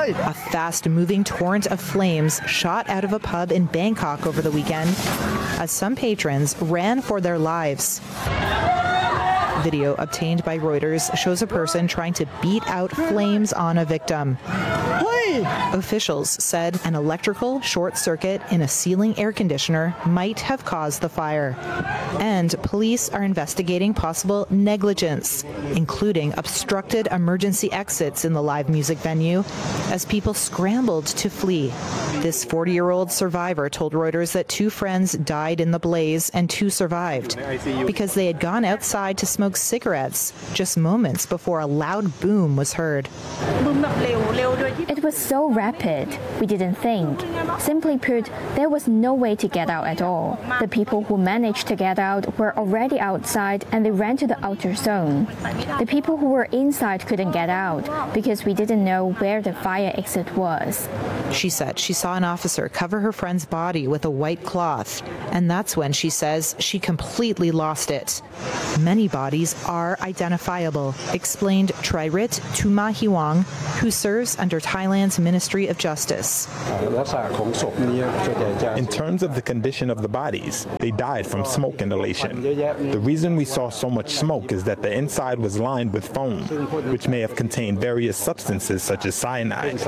A fast-moving torrent of flames shot out of a pub in Bangkok over the weekend as some patrons ran for their lives. Video obtained by Reuters shows a person trying to beat out flames on a victim. Officials said an electrical short circuit in a ceiling air conditioner might have caused the fire. And police are investigating possible negligence, including obstructed emergency exits in the live music venue as people scrambled to flee. This 40-year-old survivor told Reuters that 2 friends died in the blaze and 2 survived because they had gone outside to smoke cigarettes just moments before a loud boom was heard. It was so rapid, we didn't think. Simply put, there was no way to get out at all. The people who managed to get out were already outside and they ran to the outer zone. The people who were inside couldn't get out because we didn't know where the fire exit was. She said she saw an officer cover her friend's body with a white cloth, and that's when she says she completely lost it. Many bodies are identifiable, explained Tririt Tumahiwang, who serves under Thailand's Ministry of Justice. In terms of the condition of the bodies, they died from smoke inhalation. The reason we saw so much smoke is that the inside was lined with foam, which may have contained various substances such as cyanide.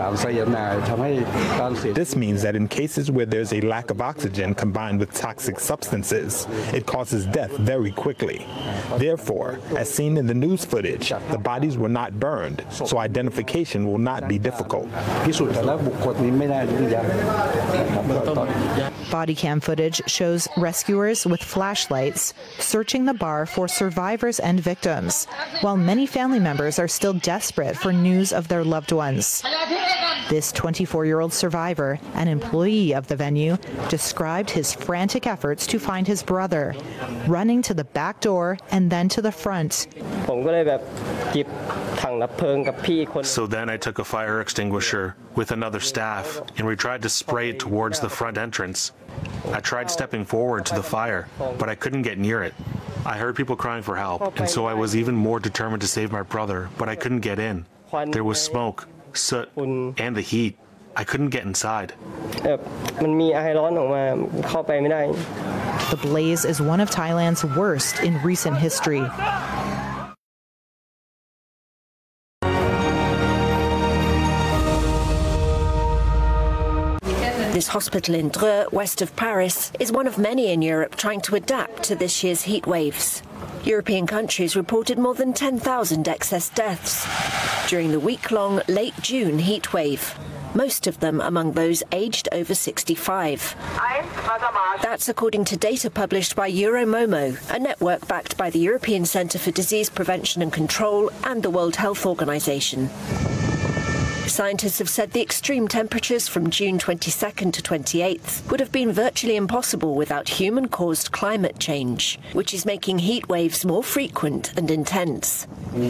This means that in cases where there's a lack of oxygen combined with toxic substances, it causes death very quickly. Therefore, as seen in the news footage, the bodies were not burned, so identification will not be difficult. Body cam footage shows rescuers with flashlights searching the bar for survivors and victims, while many family members are still desperate for news of their loved ones. This 24-year-old survivor, an employee of the venue, described his frantic efforts to find his brother, running to the back door and then to the front. So then I took a fire extinguisher with another staff and we tried to spray it towards the front entrance. I tried stepping forward to the fire, but I couldn't get near it. I heard people crying for help, and so I was even more determined to save my brother, but I couldn't get in. There was smoke, soot, and the heat. I couldn't get inside. The blaze is one of Thailand's worst in recent history. This hospital in Dreux, west of Paris, is one of many in Europe trying to adapt to this year's heat waves. European countries reported more than 10,000 excess deaths during the week-long late June heat wave, most of them among those aged over 65. That's according to data published by Euromomo, a network backed by the European Centre for Disease Prevention and Control and the World Health Organization. Scientists have said the extreme temperatures from June 22nd to 28th would have been virtually impossible without human-caused climate change, which is making heat waves more frequent and intense.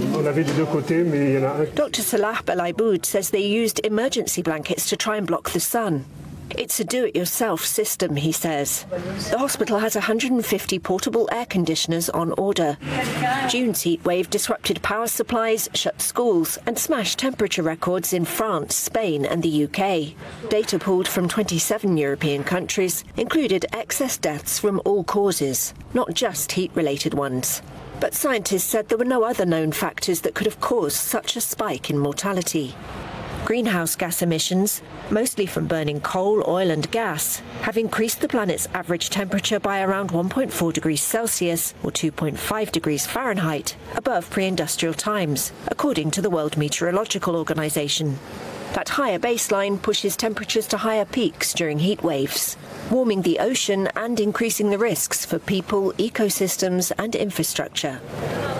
Dr. Salah Belaiboud says they used emergency blankets to try and block the sun. It's a do-it-yourself system, he says. The hospital has 150 portable air conditioners on order. June's heat wave disrupted power supplies, shut schools and smashed temperature records in France, Spain and the UK. Data pulled from 27 European countries included excess deaths from all causes, not just heat-related ones. But scientists said there were no other known factors that could have caused such a spike in mortality. Greenhouse gas emissions, mostly from burning coal, oil and gas, have increased the planet's average temperature by around 1.4 degrees Celsius or 2.5 degrees Fahrenheit above pre-industrial times, according to the World Meteorological Organization. That higher baseline pushes temperatures to higher peaks during heat waves, warming the ocean and increasing the risks for people, ecosystems and infrastructure.